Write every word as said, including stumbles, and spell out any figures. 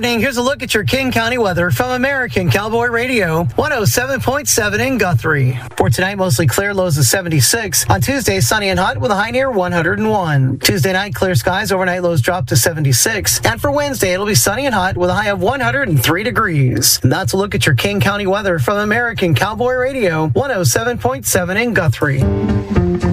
evening. Here's a look at your King County weather from American Cowboy Radio, one oh seven point seven in Guthrie. For tonight, mostly clear, lows of seventy-six. On Tuesday, sunny and hot with a high near one hundred one. Tuesday night, clear skies, overnight lows drop to seventy-six. And for Wednesday, it'll be sunny and hot with a high of one hundred three degrees. And that's a look at your King County weather from American Cowboy Radio, one oh seven point seven in Guthrie.